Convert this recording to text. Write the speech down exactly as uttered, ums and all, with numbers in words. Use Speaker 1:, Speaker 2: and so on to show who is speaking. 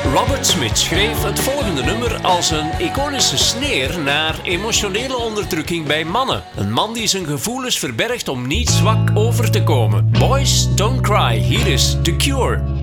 Speaker 1: Robert Smith schreef het volgende nummer als een iconische sneer naar emotionele onderdrukking bij mannen. Een man die zijn gevoelens verbergt om niet zwak over te komen. Boys, don't cry. Hier is The Cure.